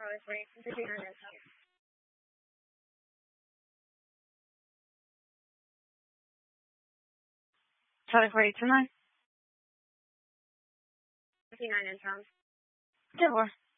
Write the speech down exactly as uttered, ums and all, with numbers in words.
Charlie forty, fifty-nine and ten. Charlie forty, two nine. fifty-nine and ten. Good work.